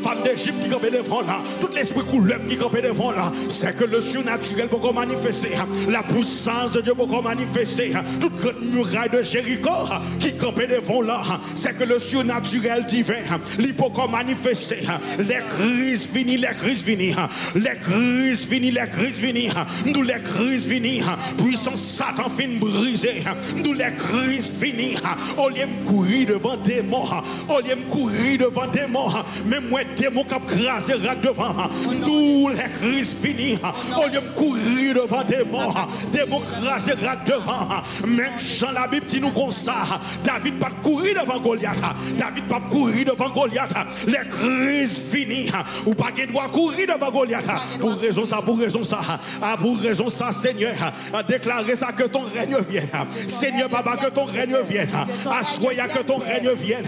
femme d'Égypte qui campait devant là, tout l'esprit couleuvre qui campait devant là, c'est que le surnaturel peut manifester, la puissance de Dieu peut manifester, toute grande muraille de Jéricho qui campait devant là, c'est que le surnaturel divin, il peut manifester, les crises finies, les crises finies, les crises finies, les crises finies, nous les crises finies, puissance Satan fin brisée, nous les crises finies, au lieu de courir devant des morts, au lieu de courir devant des morts, même moi des mots qui crasé devant, nous les crises finies, au lieu de courir devant des morts, des mots crasé devant, même Jean la Bible dit nous comme ça, David pas courir devant Goliath, David pas courir devant Goliath, les crises finies, ou pas qu'il doit courir devant Goliath, pour raison ça, pour raison ça, Seigneur, déclarer ça que ton règne vienne, Seigneur Papa, que ton règne vienne, assoya que ton règne vienne,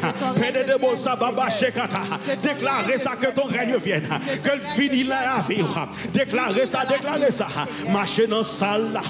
déclarer ça que ton règne vienne, que le fini là à vivre, déclarer ça, marcher dans salle là,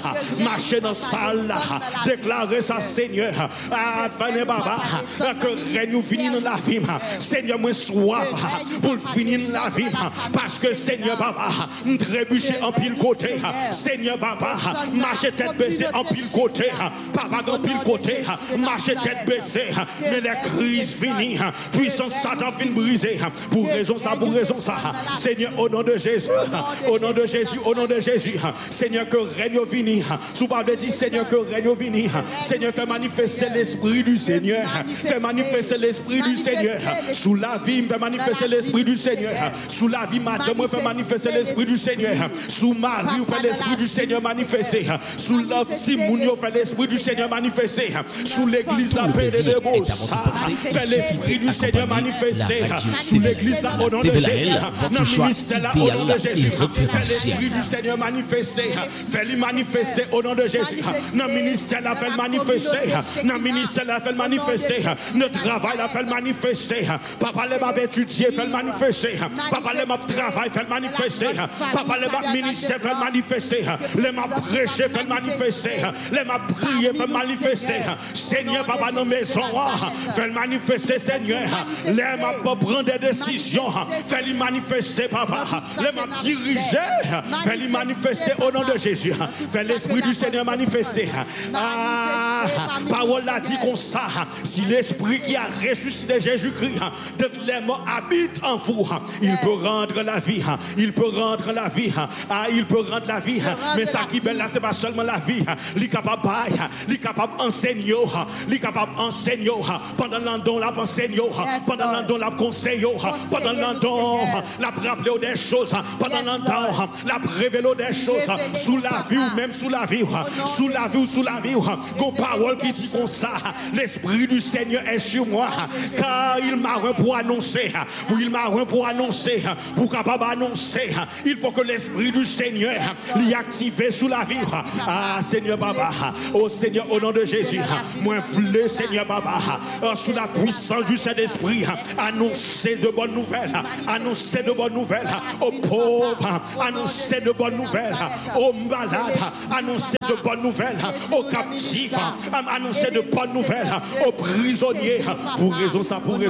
déclarer ça, Seigneur, afin Baba, que règne finisse dans la vie, Seigneur, moi soif pour finir la vie, parce que Seigneur Baba, trébucher en pile côté, Seigneur Baba, marcher tête baissée en pile côté, Papa en pile côté, marcher tête baissée, mais les crises finies, puissance Satan fin brisée, pour raison ça, Seigneur, au nom de Jésus, Seigneur, que règne vini, sous parle dit Seigneur, que règne vini, Seigneur, fais manifester l'esprit du Seigneur, fais manifester l'esprit du Seigneur, sous la vie, fais manifester l'esprit du Seigneur, sous la vie, madame, fais manifester l'esprit du Seigneur, sous Marie, fais l'esprit du Seigneur manifester, sous la Simounio, fais l'esprit du Seigneur manifester, sous l'église la paix de Debosa, fais l'esprit du Seigneur manifester, sous l'église là au nom de Jésus, dans le ministère là au nom de Jésus, fais l'esprit du Seigneur manifester, fais-le manifester au nom de Jésus, dans le ministère là fais le manifester, dans le ministère là fais le manifester, notre travail là fais le manifester, papa les m'a étudié fais le manifester, papa les m'a travail fais le manifester, papa les m'a ministère fais le manifester, les m'a prêché fais le manifester, les m'a prié fais le manifester, Seigneur papa dans maison fais le manifester, Seigneur, les m'a prendre des décisions fais le manifester, papa les m'a diriger fais le manifester au nom de Jésus, fais l'esprit du Seigneur manifester. Parole a dit comme ça, si l'esprit qui a ressuscité Jésus-Christ de les morts habite en vous, il peut rendre la vie, il peut rendre la vie, mais ça qui est belle là c'est pas seulement la vie, il est capable d'enseigner, pendant l'andon la enseigner, pendant l'andon la conseiller, pendant l'andon la rappeler des choses, pendant l'andon la révéler des choses, sous la vie ou même sous la vie, qu'on parole qui dit comme ça, l'esprit du Seigneur est sur moi, car il m'a pour annoncer, pour capable annoncer, il faut que l'esprit du Seigneur l'y active sous la vie. Seigneur Baba, oh Seigneur, au nom de Jésus, moi voulais Seigneur Baba, sous la puissance du Saint-Esprit, annoncer de bonnes nouvelles, aux pauvres, annoncer de bonnes nouvelles, aux malades, annoncer de bonnes nouvelles, aux captifs, annoncer de bonnes nouvelles, aux prisonniers, pour raison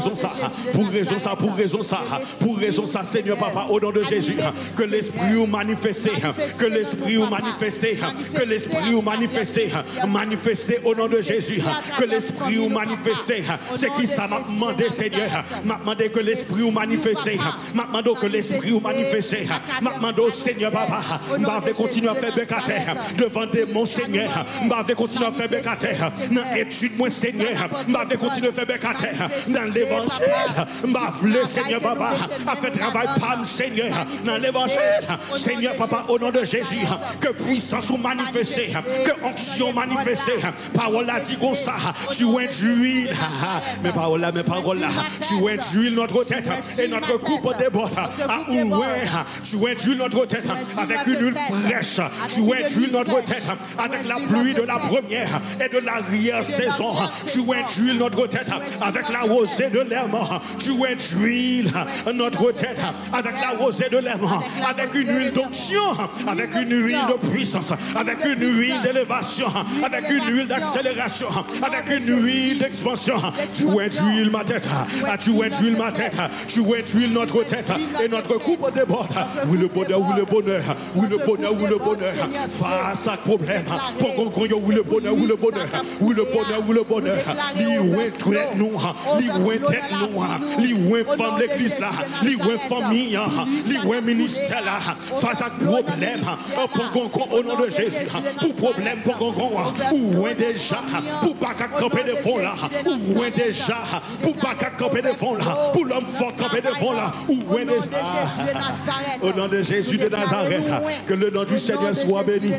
ça, Seigneur Papa, au nom de Jésus, que l'esprit ou manifesté, manifesté au nom de Jésus, que l'esprit ou manifesté, c'est qui ça m'a demandé, Seigneur, m'a demandé que l'esprit ou manifesté, m'a demandé que l'esprit ou manifesté, m'a demandé au Seigneur Papa, m'a fait continuer à faire bécater devant mon Seigneur, m'a fait continuer à faire bécater dans l'étude, mon Seigneur, m'a fait continuer à faire bécater dans l'évangile, m'a fait Seigneur Papa, a fait travail par Seigneur dans l'évangile, Seigneur Papa, au nom de Jésus, que puissance ou manifestée, que onction manifestée, parole a dit comme ça, tu induis, mes paroles là, tu induis notre tête et notre coupe déborde, tu induis notre tête avec une huile fraîche, tu induis notre tête avec la pluie de la première et de l'arrière-saison. Tu induis notre tête avec la rosée de l'aimant. Tu induis notre tête avec la rosée de l'aimant, avec une huile d'onction, avec une huile de puissance, avec une huile d'élévation, avec une huile d'accélération, avec une huile d'expansion. Tu induis ma tête, tu induis ma tête, tu induis notre tête et notre coupe déborde. Oui, le bonheur, oui, le bonheur, oui, le bonheur, oui, le bonheur. Face à problème, pour qu'on y ait oui, le bonheur, oui, le bonheur, oui, le bonheur, oui, le bonheur. Li tête noire, li tête noire, li femme l'église là, li famille, li ministère là. Face à problème, pour qu'on au nom de Jésus, pour problème, pour qu'on ou déjà, pour pas camper de fond là, ou déjà, pour pas camper de fond là, pour l'homme fort camper de fond là, ou déjà. Au nom de Jésus de Nazareth, que le nom du Seigneur soit béni.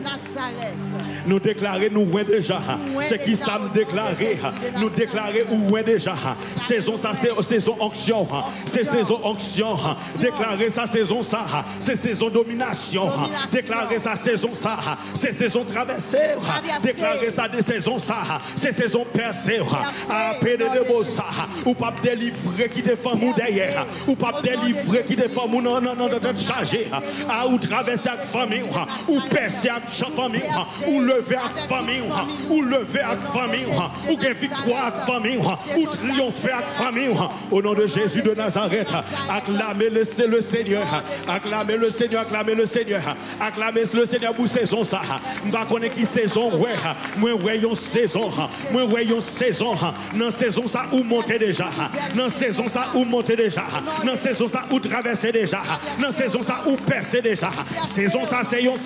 Nous déclarer nous ouin déjà. Ce qui s'est déclaré, nous déclarer ouin déjà. Saison ça, c'est saison onction. C'est saison onction. Déclarer sa saison ça, c'est saison domination. Déclarer sa saison ça, c'est saison traversée. Déclarer sa des saisons ça, c'est saison percée. Appelez de beau ça, ou pas délivrer qui te femme ou derrière, ou pas délivrer qui te femme ou non de charger, ou traverser avec famille, ou percer avec famille, ou lever avec famille, ou lever avec famille, ou gagner victoire avec famille, ou triompher avec famille. Au nom de Jésus de Nazareth, acclamez le Seigneur, acclamez le Seigneur, acclamez le Seigneur, acclamez le Seigneur pour saison ça. Je ne connais qui saison, ouais, moi voyons saison, moi voyons saison, dans saison ça où monter déjà, dans saison ça où monter déjà, dans saison ça où traverser déjà, dans saison ça où percer déjà. Saison ça c'est une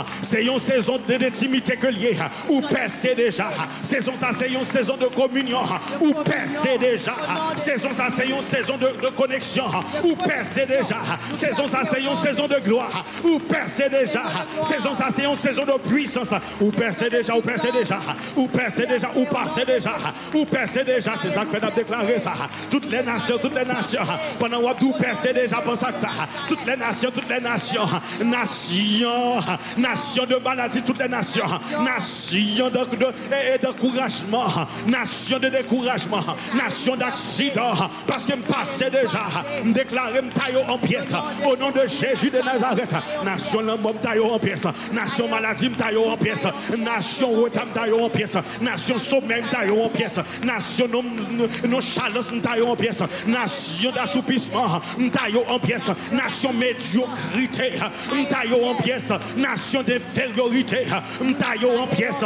saison d'intimité que lié, où percer déjà. Saison ça c'est une saison de communion, où percer déjà. Saison ça c'est une saison de connexion, où percer déjà. Saison ça c'est une saison de gloire, où percer déjà. Saison ça c'est une saison de puissance, où percer déjà, où percer déjà, où percer déjà, où passer déjà, où percer déjà. C'est ça que fait déclarer ça. Toutes les nations, pendant qu'on tout percer déjà, pour ça que ça. Toutes les nations, nations de maladie, toutes les nations, nations d'encouragement, nations de découragement, nations d'accident, parce que me passais déjà, me déclarer me taille en pièces, au nom de Jésus de Nazareth, nation l'amour me taille en pièces, nation maladie me taille en pièces, nation retard me taille en pièces, nation sommeil me taille en pièces, nation nonchalance me taille en pièces, nation d'assoupissement me taille en pièces, nation médiocrité me taille en pièces, nation d'infériorité me taille en pièces,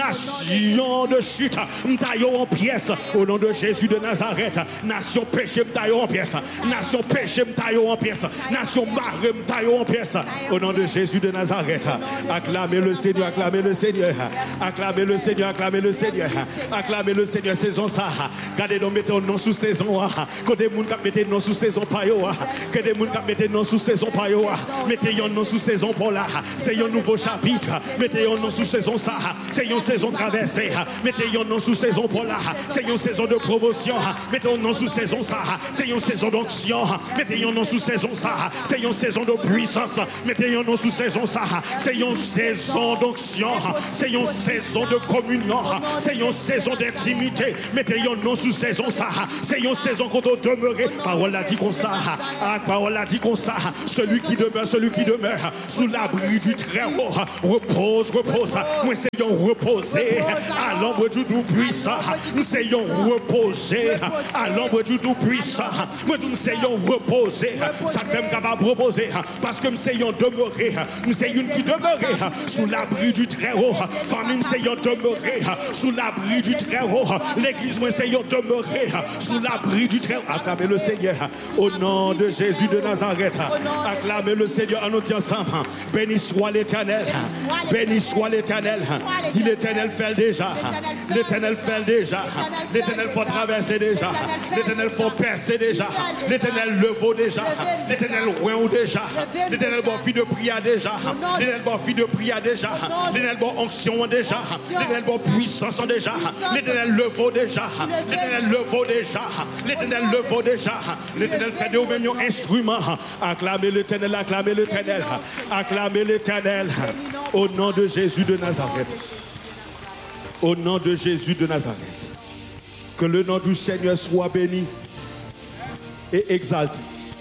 nation de chute me taille en pièces, au nom de Jésus de Nazareth, nation péché me taille en pièces, nation péché me taille en pièces, nation marée me taille en pièces, au nom de Jésus de Nazareth. Acclamez le Seigneur, acclamez le Seigneur, acclamez le Seigneur, acclamez le Seigneur, acclamez le Seigneur. Saison ça, regardez nous mettons non sous saison, côté moun qui mettez non sous saison pa yo, que des moun qui mettez non sous saison pa yo, mettez yon non sous saison pour là, c'est un nouveau chapitre, mettez yon non sous saison ça, c'est une saison traversée, mettez yon non sous saison pour là, c'est une saison de promotion, mettez yon non sous saison ça, c'est une saison d'onction, mettez yon non sous saison ça, c'est une saison de puissance, mettez yon non sous saison ça, c'est une saison d'onction, c'est une saison de communion, c'est une saison d'intimité, mettez yon non sous saison ça, c'est une saison qu'on doit demeurer, parole a dit comme ça, parole a dit comme ça, celui qui demeure sous l'abri du Très-Haut, repose, moi c'est yon reposer à l'ombre du Tout-Puissant, nous c'est yon reposer à l'ombre du Tout-Puissant, moi nous c'est yon reposer, ça fait capable reposer, parce que nous c'est yon demeurer, nous c'est une qui demeurer sous l'abri du Très-Haut, famille nous c'est yon demeurer sous l'abri du Très-Haut, l'église moi c'est yon demeurer sous l'abri du Très-Haut. Acclamez le Seigneur au nom de Jésus de Nazareth, acclamez le Seigneur en nous ensemble. Béni soit l'Éternel, béni soit l'Éternel. Si l'Éternel fait déjà, l'Éternel fait déjà, l'Éternel faut traverser déjà, l'Éternel faut percer déjà, l'Éternel le vaut déjà, l'Éternel ouin déjà, l'Éternel bon fille de prière déjà, l'Éternel bon fille de prière déjà, l'Éternel bon onction déjà, l'Éternel bon puissance déjà, l'Éternel le vaut déjà, l'Éternel le vaut déjà, l'Éternel le vaut déjà, l'Éternel fait de vous-même un instrument. Acclamez l'Éternel, acclamez l'Éternel, acclamez l'Éternel au nom de Jésus de Nazareth. Au nom de Jésus de Nazareth. Que le nom du Seigneur soit béni et exalté.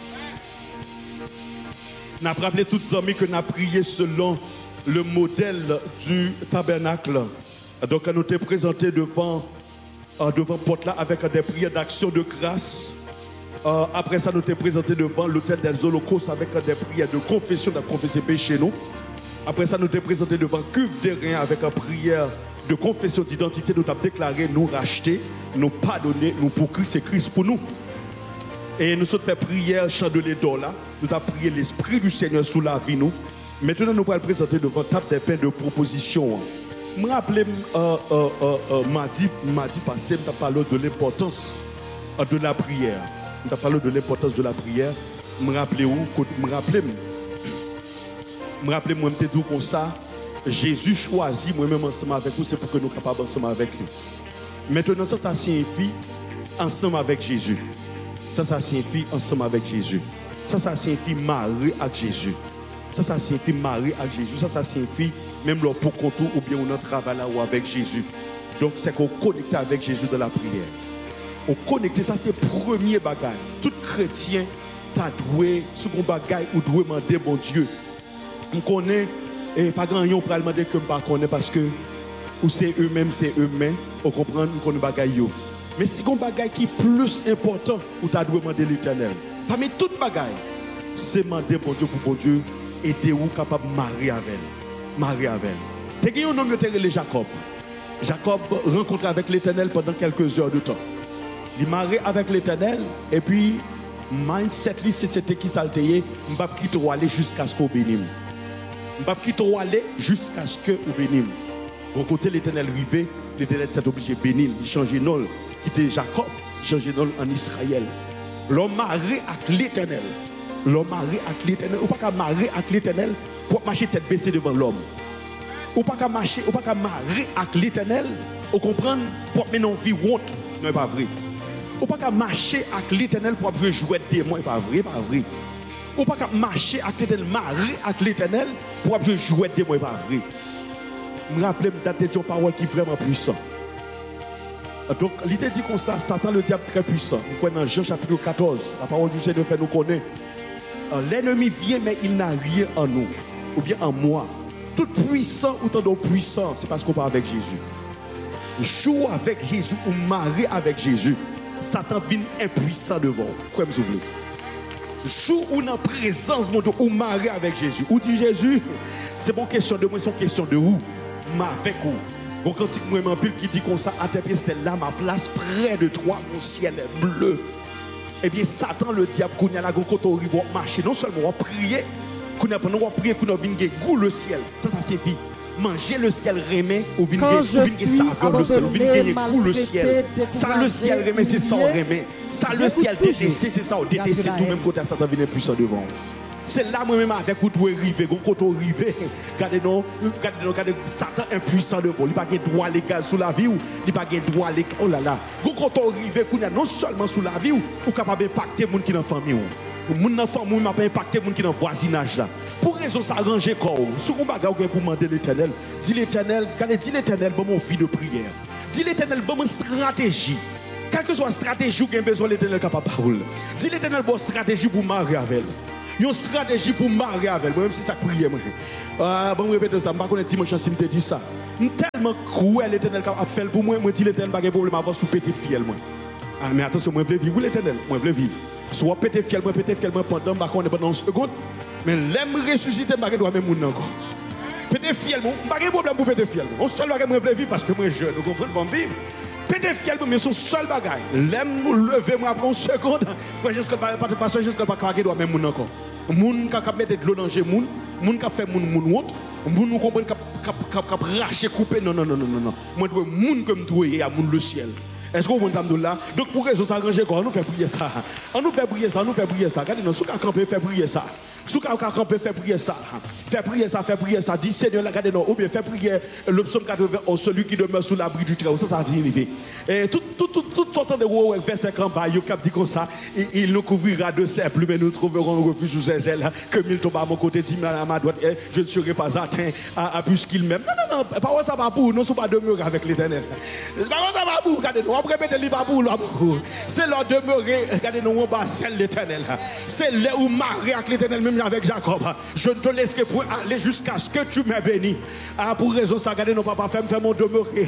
Nous avons rappelé toutes les amis que nous avons prié selon le modèle du tabernacle. Donc nous t'ai présenté devant porte là avec des prières d'action de grâce. Après ça, nous t'ai présenté devant l'autel des holocaustes avec des prières de confession, de confesser péché nous. Après ça, nous t'ai présenté devant cuve des reins avec une prière de confession d'identité. Nous t'avons déclaré, nous racheter, nous pardonner, nous pour Christ, c'est Christ pour nous. Et nous avons fait prière chandelier d'or là. Nous avons prié l'Esprit du Seigneur sous la vie nous. Maintenant, nous allons présenter devant table des pains de proposition. Je me rappelle, mardi passé, je parlé de l'importance de la prière. Je parlé de l'importance de la prière. Je me rappelle où, je me rappelle moi, je me comme ça. Jésus choisit moi-même ensemble avec vous, c'est pour que nous soyons capables ensemble avec lui. Maintenant, ça signifie ensemble avec Jésus. Ça signifie ensemble avec Jésus. Ça signifie marier avec Jésus. Ça signifie marier avec Jésus. Ça signifie même leur pour contour ou bien on travaille là ou avec Jésus. Donc c'est qu'on connecte avec Jésus dans la prière. On connecte, ça c'est le premier bagage. Tout chrétien t'a doué sur un bagage ou doit demander bon Dieu. On connaît et pas grand yon pour demander que pas connaît parce que ou c'est eux-mêmes, on comprend qu'on connaît bagage yo. Mais si on bagage qui est plus important ou t'a doué demander l'Éternel. Parmi toutes bagages, c'est demander bon Dieu pour bon Dieu aider ou capable de marier avec elle. Marier avec elle. Tu as un homme qui est Jacob. Jacob rencontre avec l'Éternel pendant quelques heures de temps. Il marie avec l'Éternel et puis mindset lui c'était qui s'alteye, m'pa quitter aller jusqu'à ce qu'on bénisse. M'pa quitter aller jusqu'à ce que on bénisse. Bon côté l'Éternel rivé, l'Éternel s'est obligé de bénir, il change nom, quitter Jacob, changer nom en Israël. L'homme marié avec l'Éternel. L'homme marié avec l'Éternel. Ou pas qu'à marier avec l'Éternel pour marcher tête baissée devant l'homme. Ou pas qu'à marcher, ou pas qu'à marier avec l'Éternel. Vous comprenez? Pour mener une vie honte. Non, pas vrai. Ou pas qu'à marcher avec l'Éternel pour jouer des démons. Pas vrai, pas vrai. Ou pas qu'à marcher avec l'Éternel, marier avec l'Éternel pour jouer des démons. Pas vrai. Je me rappelle une parole qui est vraiment puissante. Donc, il était dit comme ça, Satan le diable très puissant. Nous connaissons dans Jean chapitre 14, la parole du Seigneur fait nous connaître. L'ennemi vient, mais il n'a rien en nous, ou bien en moi. Tout puissant ou tant de puissant, c'est parce qu'on parle avec Jésus. Joue avec Jésus ou marie avec Jésus. Satan vient impuissant devant. Quoi me souffle? Joue ou dans présence mon Dieu ou marie avec Jésus. Ou dit Jésus, c'est pas une question de moi, c'est une question de où? Avec où? Bon, quand il y a un pile qui dit comme ça, à tes pieds, c'est là ma place, près de toi, mon ciel est bleu. Eh bien, Satan, le diable, qu'on y a la quand on marcher, non seulement on prier, qu'on a prier, qu'on a goût le ciel. Ça signifie manger le ciel remet, ou venir saveur le ciel, ou venir goût le ciel. Ça, le ciel remet, c'est ça remet. Ça, le ciel détesté, c'est ça, détesté, tout même côté Satan vient puissant devant. C'est là moi-même avec où tu es arrivé, quand tu es arrivé, regardez Satan impuissant devant. Il n'a pas de droit légal sous la vie ou il n'a pas de droit légal. Oh là là. Quand tu es arrivé, non seulement sous la vie ou capable d'impacter les gens qui sont dans la famille. Les gens dans la famille ne pas impacter les gens qui sont dans le voisinage là. Pour raison s'arranger quoi. Si vous avez pour demander l'Éternel, dis l'Éternel, dis l'Éternel, bon mon vie de prière. Dis l'Éternel, bon mon stratégie. Quelle que soit la stratégie que vous avez besoin l'Éternel capable de parler. Dis l'Éternel, bonne stratégie pour marier avec elle. Une stratégie pour marier avec moi, même si ça prie. Bon, je répète ça, je ne sais pas dimanche si je te dis ça. Tellement cruel l'Éternel a fait pour moi, je dis l'Éternel n'a pas de problème à avoir sous pété fiel. Mais attention, moi je veux vivre l'Éternel, moi je veux vivre. Soit pété fiel pendant une seconde, mais l'aime ressusciter, je ne dois même pas encore. Pété fiel, je n'ai pas de problème pour pété fiel. On seul bagage, moi je veux vivre parce que moi je suis jeune, vous comprenez, je veux vivre. Pété fiel, mais son seul bagage. L'aime lever, moi après une seconde, jusqu'à pas doit même encore. Moun qui a mettre de l'eau dans le moun, moun qui a fait moun honte, moun nous comprend qui a raché couper non. Moi dois moun comme doyer à moun le ciel. Est-ce que vous comprenez là? Donc pour raison ça arranger quoi, on nous fait prier ça. On nous fait prier ça, on nous fait prier ça. Regardez, nous, sous camper, fait prier ça. Sous camper, fait prier ça. Fait prier ça, fait prier ça. Dis Seigneur, regardez, non, ou bien fait prier le psaume 80, celui qui demeure sous l'abri du Très-Haut. Ça vient arriver. Et tout sortant de verset en bas, il dit comme ça, il nous couvrira de ses plumes, mais nous trouverons un refuge sous ses ailes. Que mille tombent à mon côté, 10 000 à ma droite, je ne serai pas atteint à puisqu'il m'aime. Non, pas ça va pour nous, ne sommes pas demeurer avec l'Éternel. Pas ça va pour, regardez, nous, on répète le livre pour nous. C'est leur demeurer, regardez, nous, on bat celle l'Éternel. C'est là où marrer avec l'Éternel, même avec Jacob. Je ne te laisserai point aller jusqu'à ce que tu m'aies béni. Pour raison ça, regardez, nos papa, fais mon demeurer.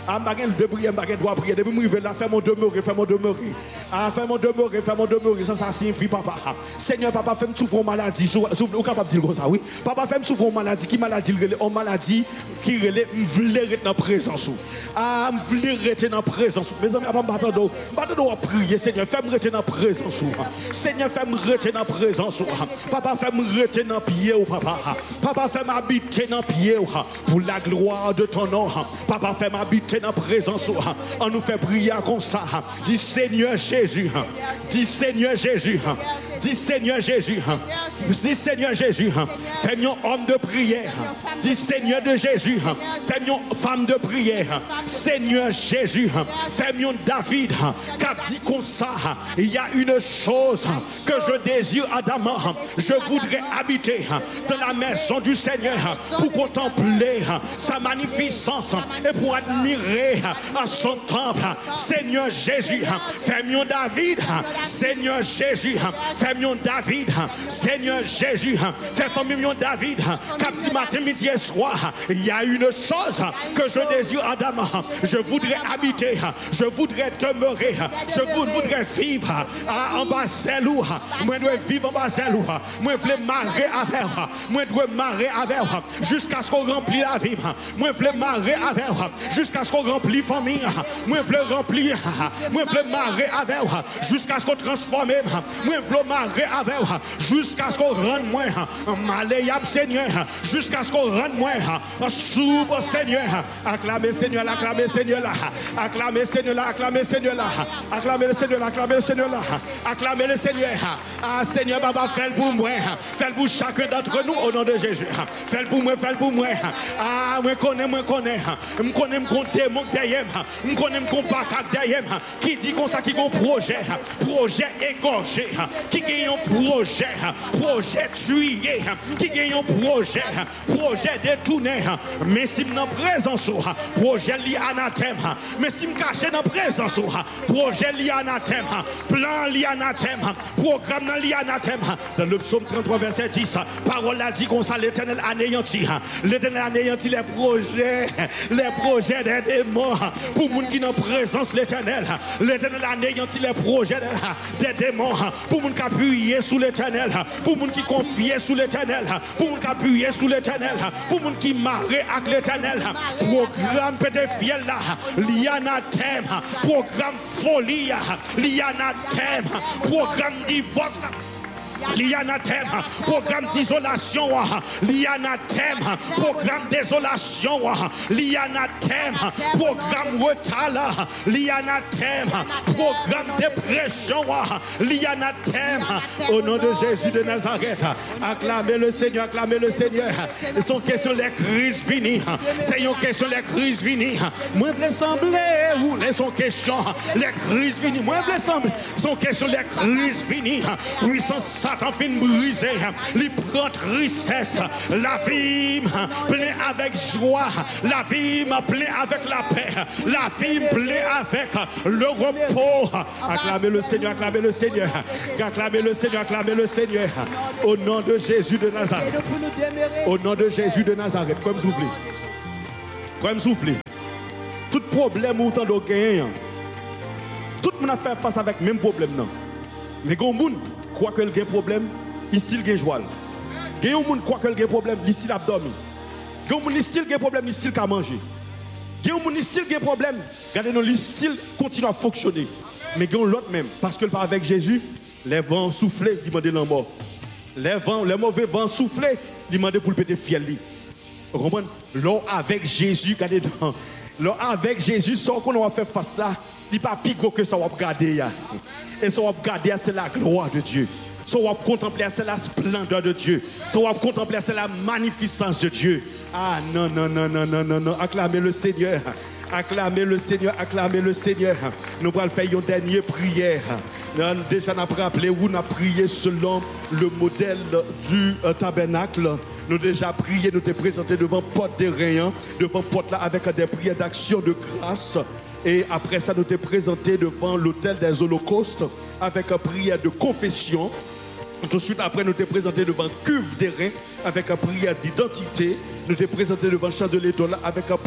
De prier, je dois prier. Depuis que je là, fais mon demeurer, fais mon demeurer. Fais mon demeurer, fais mon demeurer. Ça signifie, papa. Seigneur, papa, fais-moi souffrir en maladie. Vous êtes capable de dire comme ça, oui? Papa, fais-moi souffrir en maladie. Qui maladie? En maladie qui relève, je veux être dans la présence. Je veux être dans la présence. Mes amis, je ne vais pas prier, Seigneur, fais-moi être dans la présence. Seigneur, fais-moi être dans la présence. Papa, fais-moi être dans le pied, papa. Papa, fais-moi habiter dans le pied pour la gloire de ton nom. Papa, fais-moi habiter dans la présence. On nous fait prier comme ça. Dis Seigneur Jésus. Dis Seigneur Jésus. Dis Seigneur Jésus. Dis Seigneur Jésus. Fais-moi homme de prière. Dis Seigneur de Jésus. Fais-moi femme de prière. Seigneur Jésus. Fais-moi David. Qu'a dit comme ça. Il y a une chose que je désire ardemment. Je voudrais habiter dans la maison du Seigneur pour contempler sa magnificence et pour admirer son temple. Seigneur Jésus, fais-moi David. Seigneur Jésus, fais-moi David. Seigneur Jésus, fais-moi David. Cap dit matin, midi et soir, il y a une chose que je désire ardemment. Je voudrais habiter, je voudrais demeurer, je voudrais vivre en Baselou. Moi, je dois vivre en Baselou. Moi, je veux marrer avec. Moi, je dois marrer avec jusqu'à ce qu'on remplisse la vie. Moi, je veux marrer avec jusqu'à ce qu'on remplisse la famille. Moi, je veux remplir. Moi, je veux marrer avec jusqu'à ce qu'on transforme. Moi, je veux marrer avec jusqu'à ce qu'on rende moins malléable, Seigneur. Jusqu'à ce qu'on rende moins souple, Seigneur. Acclamez Seigneur, acclamez Seigneur là. Acclamez Seigneur là, acclamez Seigneur là. Acclamez le Seigneur là, acclamez le Seigneur là. Acclamez le Seigneur. Ah, Seigneur, Baba, fais-le pour moi. Fais-le pour chacun d'entre nous au nom de Jésus. Fais-le pour moi, fais-le pour moi. Ah, moi connais. Je connais mon démon derrière. Je connais mon pack derrière. Qui dit comme ça, qui a un projet égorgé. Qui a un projet tué. Qui a un projet détourné. Mais si je suis en présence, projet lié anathème. Mais si je cache dans présence, projet lié anathème. Plan lié anathème. Programme lié anathème. Dans le psaume 33, verset 10, parole a dit qu'on ça l'Éternel anéantit. L'Éternel anéantit les projets des démons. Pour les gens qui sont en présence l'Éternel. L'Éternel anéantit les projets des démons. Pour les gens qui appuient sur l'Éternel. Pour les gens qui confient sur l'Éternel. Pour les gens qui appuient sur l'Éternel. Pour les gens qui marrent avec l'Éternel. Programme pédophile là. L'anathème. Programme folie. L'anathème. Programme divorce. L'anathème, programme d'isolation, l'anathème, programme désolation, l'anathème, programme retard, l'anathème, programme dépression, l'anathème. Au nom de Jésus de Nazareth, acclamez le Seigneur, acclamez le Seigneur. Son question les crises finies, c'est une question les crises finies. Moi je veux sembler où les son question les crises finies. Moi je veux sembler son question les crises finies. Puissance Satan fin brisé, il prend tristesse, la vie pleine avec joie, la vie pleine avec la paix, la vie pleine avec le repos. Acclamez le Seigneur, acclamez le Seigneur, acclamez le Seigneur, acclamez le Seigneur. Au nom de Jésus de Nazareth. Au nom de Jésus de Nazareth. Comme souffler. Comme souffler. Tout problème ou tant de gain. Tout le monde a fait face avec le même problème. Mais quand on croit qu'il y a un problème, il style gain joie. Quand on croit qu'il y a un problème, il style abdomen. Quand on style gain problème, il style qu'à manger. Quand on style gain problème, regardez le style continue à fonctionner. Mais quand l'autre même, parce que pas avec Jésus, les vents soufflés, il demande la mort. Les mauvais vents soufflés, il demande pour le péter fiel. Vous comprenez? L'eau avec Jésus, regardez dans. là, avec Jésus, ce qu'on va faire face là, il n'est pas plus gros que ça va regarder. Et ça va regarder, c'est la gloire de Dieu. Ça va contempler, c'est la splendeur de Dieu. Ça va contempler, c'est la magnificence de Dieu. Ah non, non, non, non, non, non, non. Acclamez le Seigneur. Acclamez le Seigneur, acclamez le Seigneur. Nous allons faire une dernière prière. Déjà, nous avons rappelé où nous avons prié selon le modèle du tabernacle. Nous avons déjà prié, nous avons présenté devant porte des rayons, devant porte là avec des prières d'action de grâce. Et après ça, nous avons présenté devant l'autel des holocaustes avec une prière de confession. Tout de suite après, nous avons présenté devant cuve des reins avec une prière d'identité. Nous avons présenté devant le chandelier avec une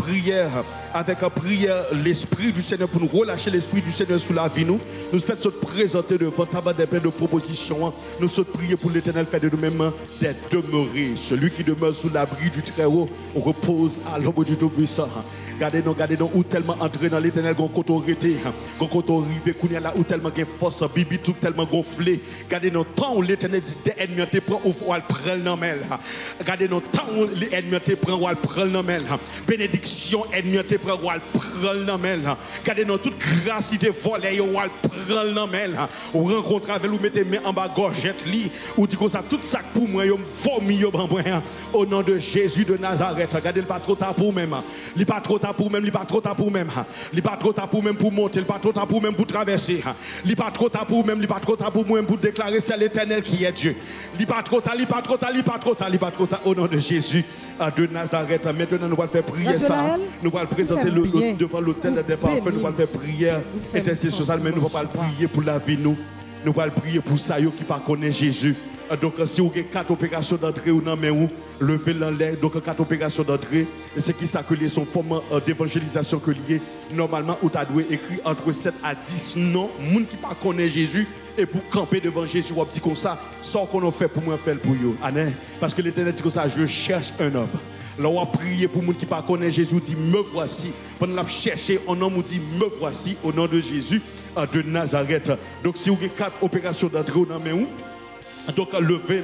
prière, l'Esprit du Seigneur pour nous relâcher l'Esprit du Seigneur sous la vie. Nous faisons présenter devant tabac des pleins de propositions. Nous sommes priés pour l'Éternel, fait de nous-mêmes des demeurés. Celui qui demeure sous l'abri du Très-Haut repose à l'ombre du Tout-Puissant. Gardez-nous, où tellement entrer dans l'Éternel, qu'on côté arrêté, qu'on côté arrivé, qu'on y a là, où tellement de force, bibi tout tellement gonflé. Gardez-nous temps où l'Éternel dit des ennemis te prend ou elle prend le mail. Gardez-nous temps où l'ennemi te prend ou elle prend le mail. Bénédiction ennemi te prend ou elle prend le mail. Gardez-nous toute grâce qui te volée ou elle prend le mail. Ou rencontre avec vous mettez main en bas gorgette li ou dit comme ça tout ça pour moi yo vomi yo ban au nom de Jésus de Nazareth. Regardez le pas trop tard pour même. Il pas trop tard pour même, il pas trop tard pour même. Il pas trop tard pour même pour monter, il pas trop tard pour même pour traverser. Il pas trop tard pour même, il pas trop tard pour moi pour déclarer c'est l'Éternel qui est Dieu. Il pas trop tard, il pas trop tard, il pas trop tard, il pas trop tard au nom de Jésus de Nazareth. Maintenant nous allons faire prier ça. Nous allons présenter devant l'autel des parfums, nous allons faire prière intercession, mais nous ne allons pas prier pour la vie nous. Nous allons prier pour ça qui ne connaît Jésus. Donc si vous avez 4 opérations d'entrée ou non mais où levez l'air, donc 4 opérations d'entrée, c'est qui ça que les sont formes d'évangélisation que lié normalement où tu as dû écrire entre 7 à 10 non monde qui pas connaît Jésus et pour camper devant Jésus on dit comme ça sans qu'on a fait pour moi faire pour eux. Parce que l'Éternel dit comme ça je cherche un homme. Là on a prié pour les gens qui ne connaissent pas Jésus, dit me voici. Pendant qu'on a cherché un homme, on dit me voici au nom de Jésus de Nazareth. Donc si vous avez 4 opérations d'entrée ou non mais où donc levez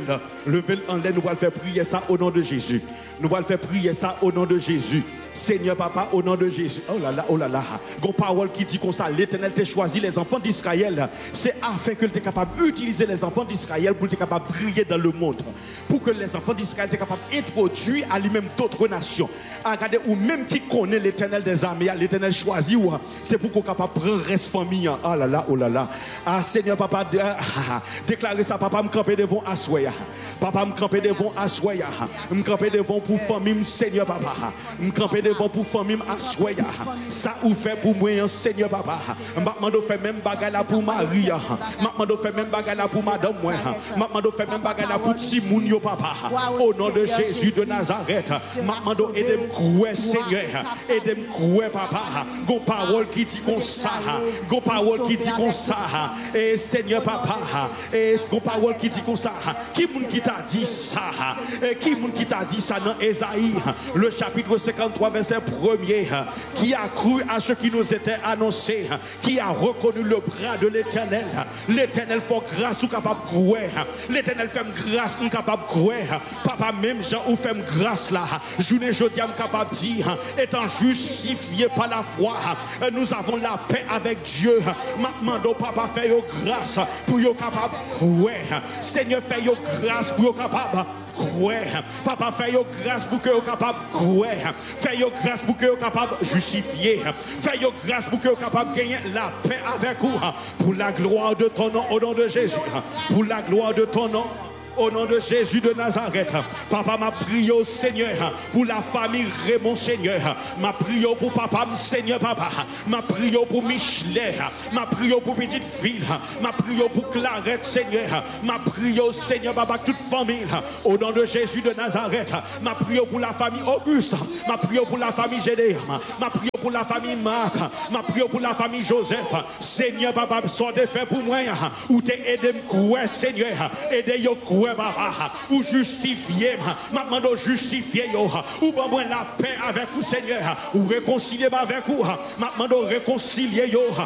en l'air, nous allons faire prier ça au nom de Jésus. Nous allons faire prier ça au nom de Jésus. Seigneur Papa, au nom de Jésus. Oh là là, oh là là. Une parole qui dit comme ça, l'Éternel t'a choisi les enfants d'Israël. C'est afin que tu es capable d'utiliser les enfants d'Israël pour être capable de briller dans le monde. Pour que les enfants d'Israël soient capables d'introduire à lui-même d'autres nations. Regardez, ou même qui connaît l'Éternel des armées, l'Éternel choisit, c'est pour qu'on soit capable de prendre reste famille. Oh là là, oh là là. Ah Seigneur Papa, déclarez ça, Papa, me camper devant Assoya. Papa, me camper devant Assoya. Me camper devant pour famille, Seigneur Papa. Me camper devant pour famille Assoya. Ça ou fait pour moi, Seigneur Papa. M'a fait même bagarre là pour Marie. M'a fait même bagarre là pour madame moi. M'a fait même bagarre là pour Simon yo papa. Au nom de Jésus de Nazareth. M'a aidez me croire Seigneur. Aidez me croire papa. Go parole qui dit comme ça. Go parole qui dit comme ça. Et Seigneur papa. Et go parole qui dit comme ça. Qui moun qui t'a dit ça? Et qui moun qui t'a dit ça dans Ésaïe le chapitre 53 verset 1er, qui a cru à ce qui nous était annoncé, qui a reconnu le bras de l'Éternel. L'Éternel fait grâce ou capable de croire. L'Éternel fait grâce ou capable de croire. Papa même Jean ou fait grâce là. Journée jeudi capable de dire étant justifié par la foi, nous avons la paix avec Dieu. Maintenant papa fait grâce pour yo capable de croire. Seigneur fait grâce pour yo capable croire. Papa fait grâce pour que vous capable croire. Fait grâce pour que vous capable justifier. Fait grâce pour que vous capable gagner la paix avec vous. Pour la gloire de ton nom, au nom de Jésus. Pour la gloire de ton nom. Au nom de Jésus de Nazareth, papa m'a prié au Seigneur pour la famille Raymond Seigneur, m'a prié pour papa Seigneur papa, m'a prié pour Michelet, m'a prié pour petite fille, m'a prié pour Clarette Seigneur, m'a prié au Seigneur papa toute famille, au nom de Jésus de Nazareth, m'a prié pour la famille Auguste, m'a prié pour la famille Gédéon, m'a prié pour la famille Marc, m'a prié pour la famille Joseph. Seigneur papa, sortez fait pour moi, ou t'es aidé me courir Seigneur, aidez yo courir ou justifier, maintenant justifier ou bon la paix avec vous Seigneur, ou réconcilier avec vous, maintenant réconcilier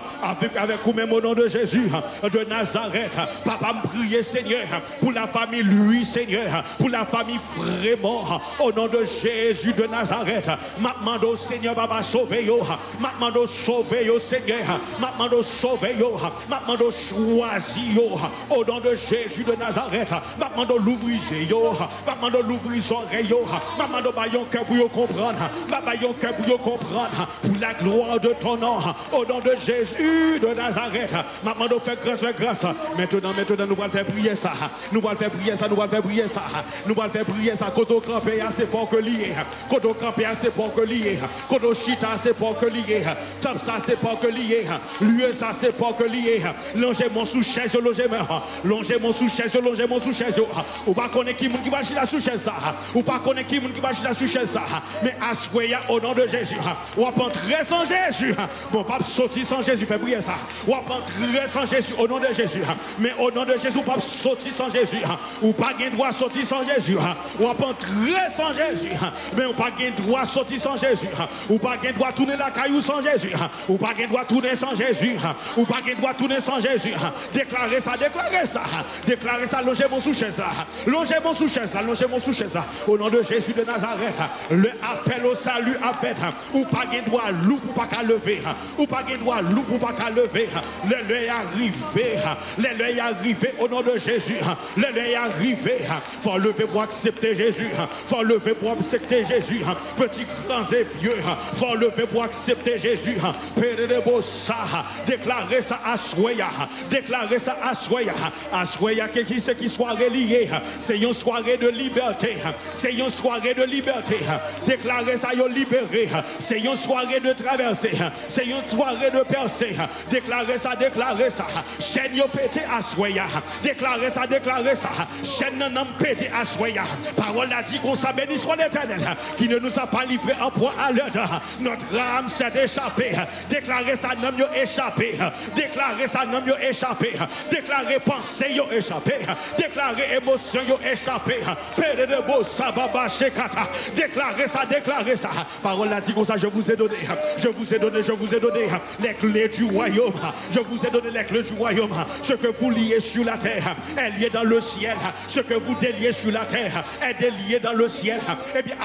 avec vous même au nom de Jésus de Nazareth. Papa me prier Seigneur pour la famille Louis Seigneur, pour la famille Frémont au nom de Jésus de Nazareth. Maintenant Seigneur papa sauver yo, maintenant de sauver yo, Seigneur, maintenant de sauver yo, maintenant de choisir yo, au nom de Jésus de Nazareth, maintenant de l'ouvrir yo, maintenant de l'ouvrir son oreille yo, maintenant de bailler un cœur pour yo comprendre, bailler un cœur pour yo comprendre, pour la gloire de ton nom, au nom de Jésus de Nazareth, maintenant de faire grâce, maintenant nous allons faire prier ça, nous allons faire prier ça, nous allons faire prier ça, nous allons faire prier ça, quand on campe assez pour que lié, quand on campe assez pour que lié, quand on chita assez pour que lié, top ça c'est pour que lié, lieu ça c'est pour que lié, longez mon sous chaise, longez mon sous chaise, ou pas connaître qui va chiter la sous chaise ça, ou pas connaître qui va chiter la sous chaise ça, mais assoyez au nom de Jésus, ou pas entrer sans Jésus, bon pas sortir sans Jésus, fait prier ça, ou pas entrer sans Jésus au nom de Jésus, mais au nom de Jésus, ou pas sortir sans Jésus, ou pas gain droit sortir sans Jésus, ou pas entrer sans Jésus, mais ou pas gain droit sortir sans Jésus, ou pas gain droit tourner la caillou sans Jésus, ou pas gain droit tourner sans Jésus, ou pas gain droit tourner sans Jésus, déclarez ça, longez mon sous chaise là, longez mon sous chaise là, au nom de Jésus de Nazareth, le appel au salut a fait, ou pas gain droit loup ou pas qu'à lever, ou pas gain droit loup ou pas qu'à lever, le est arrivé au nom de Jésus, le est arrivé, faut lever pour accepter Jésus, faut lever pour accepter Jésus, petit grands et vieux, faut lever pour accepter Jésus, Père de beau ça, déclarez ça à Soya, déclarez ça à Soya, qui c'est qui soit relié, c'est une soirée de liberté, c'est une soirée de liberté, déclarez ça yo libéré, c'est une soirée de traversée, c'est une soirée de percée, déclarez ça, chaîne yo pété à Soya, déclarez ça, chaîne nan pété à Soya, parole a dit qu'on s'est béni soit l'Éternel, qui ne nous a pas livré en proie à l'heure, notre âme s'est échappée, déclarez ça, nom yo échappé, déclarez ça, nom yo échappé, déclarez pensée yo échappé, déclarez émotion yo échappé, Père de beau sababa shekata, déclarez ça, parole a dit comme ça, je vous ai donné les clés du royaume, je vous ai donné les clés du royaume, ce que vous liez sur la terre est lié dans le ciel, ce que vous déliez sur la terre est délié dans le ciel, et bien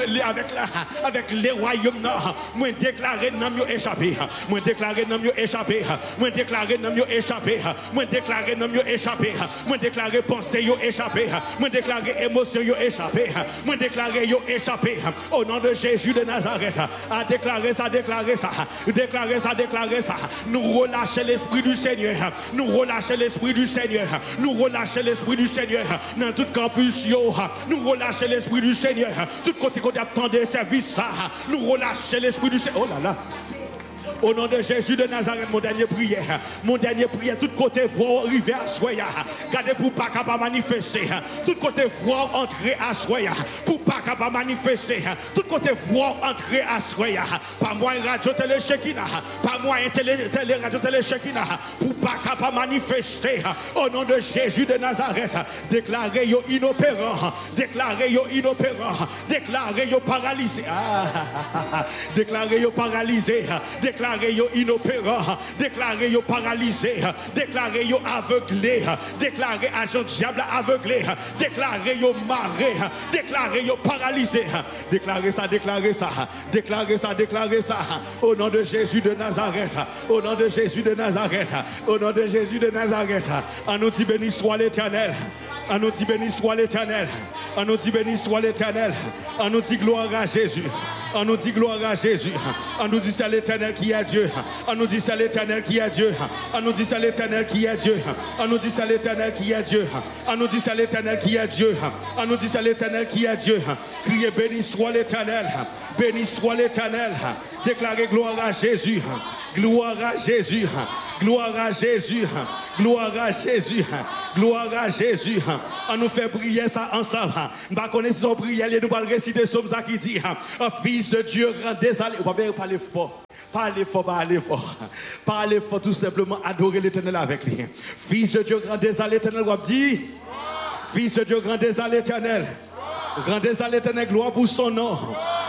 avec les royaumes nord, moi déclarer nom yo échappé, moi déclarer nom yo échappé, moi déclarer nom yo échappé, moi déclarer nom yo échappé, moi déclarer pensée yo échappé, moi déclarer émotion yo échappé, moi déclarer yo échappé, au nom de Jésus de Nazareth, à déclarer ça, nous relâcher l'esprit du Seigneur, nous relâcher l'esprit du Seigneur, dans tout campus yo, nous relâcher l'esprit du Seigneur, tout côté qu'on attend des services ça, nous relâcher l'esprit du Seigneur, oh là là. Au nom de Jésus de Nazareth, mon dernier prière, tout côté voix arriver à Soya, gardez pour pas capable manifester, tout côté voix entrer à Soya, pour pas capable manifester, tout côté voix entrer à Soya, pas moi radio télé Shekina, pas moi télé radio télé Shekina, pour pas capable manifester, au nom de Jésus de Nazareth, déclarez yo inopérant, déclarez yo paralysé, déclarez yo paralysé, déclarez yo inopérant, déclarez yo paralysé, déclarez yo aveuglé, déclarez agent diable aveuglé, déclarez yo maré, déclarez yo paralysé, déclarez ça, au nom de Jésus de Nazareth, au nom de Jésus de Nazareth, au nom de Jésus de Nazareth, en nous dit béni soit l'Éternel. On nous dit béni soit l'Éternel. On nous dit béni soit l'Éternel. On nous dit gloire à Jésus. On nous dit gloire à Jésus. On nous dit c'est l'Éternel qui est Dieu. On nous dit c'est l'Éternel qui est Dieu. On nous dit c'est l'Éternel qui est Dieu. On nous dit c'est l'Éternel qui est Dieu. On nous dit c'est l'Éternel qui est Dieu. On nous dit c'est l'Éternel qui est Dieu. Criez béni soit l'Éternel. Béni soit l'Éternel. Déclarez gloire à Jésus. Gloire à Jésus. Gloire à Jésus. Gloire à Jésus. Gloire à Jésus. On nous fait prier ça ensemble. Nous ne connaissons pas prier, nous allons réciter ce qui dit Fils de Dieu, grand désalé. On va bien parler fort. Parlez fort, tout simplement. Adorer l'Éternel avec lui. Fils de Dieu, grand désalé, l'Éternel. On va dire Fils de Dieu, grand désalé, l'Éternel. Grand désalé, l'Éternel, gloire pour son nom.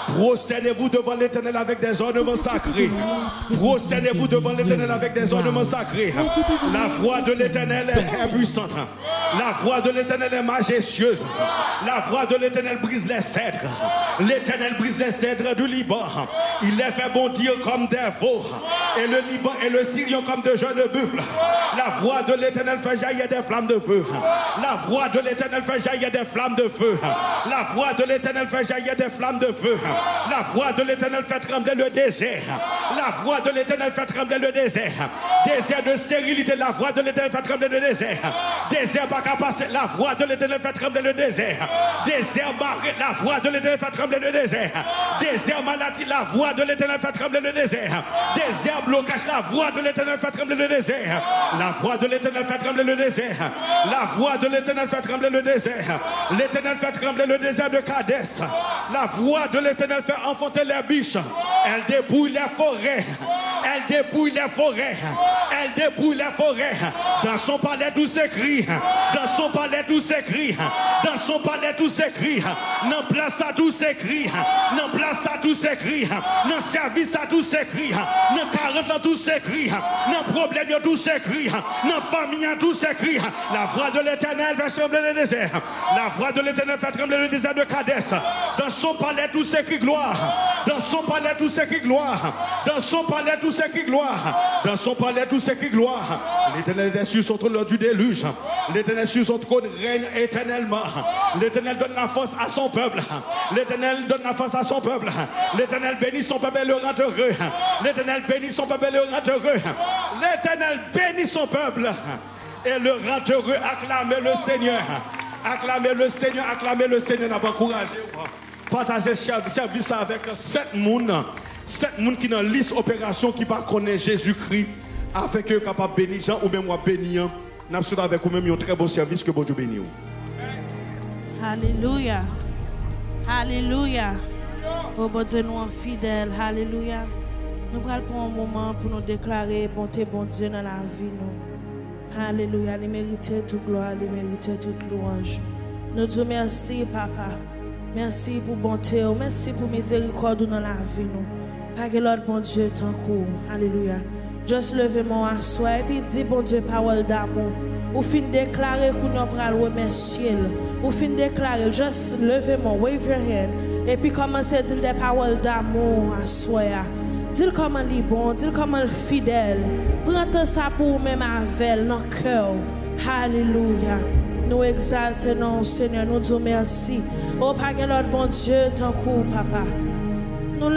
Prosternez-vous devant l'Éternel avec des ornements sacrés. Prosternez-vous devant l'Éternel avec des ornements sacrés. La voix de l'Éternel est puissante. La voix de l'Éternel est majestueuse. La voix de l'Éternel brise les cèdres. L'Éternel brise les cèdres du Liban. Il les fait bondir comme des veaux. Et le Liban et le Syrien comme de jeunes buffles. La voix de l'Éternel fait jaillir des flammes de feu. La voix de l'Éternel fait jaillir des flammes de feu. La voix de l'Éternel fait jaillir des flammes de feu. La voix de l'Éternel fait trembler le désert. La voix de l'Éternel fait trembler le désert. Désert de stérilité, la voix de l'Éternel fait trembler le désert. Désert pas qu'à passer, la voix de l'Éternel fait trembler le désert. Désert barré, la voix de l'Éternel fait trembler le désert. Désert maladie, la voix de l'Éternel fait trembler le désert. Désert blocage, la voix de l'Éternel fait trembler le désert. La voix de l'Éternel fait trembler le désert. La voix de l'Éternel fait trembler le désert. L'Éternel fait trembler le désert de Kadès. La voix de l'Éternel fait enfanter les biches. Elle dépouille les forêts. Elle dépouille les forêts. Elle dépouille les forêts. Dans son palais tout s'écrit. Dans son palais tout s'écrit. Dans son palais tout s'écrit. Dans place à tout s'écrit. Dans place à tout s'écrit. Dans service à tout s'écrit. Dans 40 tout s'écrit. Dans problème tout s'écrit. Dans famille tout s'écrit. La voix de l'Éternel fait trembler le désert. La voix de l'Éternel fait trembler le désert de Kadès. Dans son palais tout s'écrit gloire. Dans son palais tout s'écrit gloire. Dans son palais tout s'écrit gloire. Dans son palais tout s'écrit gloire. L'Éternel est sur son trône du déluge. L'Éternel sur son trône règne éternellement. L'Éternel donne la force à son peuple. L'Éternel donne la force à son peuple. L'Éternel bénit son peuple et le rend heureux. L'Éternel bénit son peuple et le rend heureux. L'Éternel bénit son peuple et le rend heureux. Acclamez le Seigneur. Acclamez le Seigneur. Acclamez le Seigneur. N'a pas encouragé. Partagez service avec 7 personnes. 7 personnes qui dans la liste opération qui ne connaissent pas Jésus-Christ. Afin que capable de bénir Jean ou même moi bénir. Nous avons avec vous-même un très bon service que Dieu bénisse. Alléluia. Alléluia. Oh bon Dieu, nous sommes fidèles. Alléluia. Nous prenons un moment pour nous déclarer bonté, bon Dieu dans la vie. Nous. Alléluia. Il mérite toute gloire, il mérite toute louange. Nous disons merci, Papa. Merci pour bonté, merci pour miséricorde dans la vie. Nous. Pas que l'autre bon Dieu t'en court. Alléluia. Juste levez-moi à soi et puis dis bon Dieu parole d'amour. Ou fin déclarer qu'on nous pral remercier. Ou fin déclarer, juste levez-moi, wave your hand. Et puis commencez à dire des paroles d'amour à soi. Dis comment il est bon, dis comment il est fidèle. Prends ça pour même avec nos cœurs. Alléluia. Nous exaltons, Seigneur, nous disons merci. Oh, pas que l'autre bon Dieu, ton coup, Papa.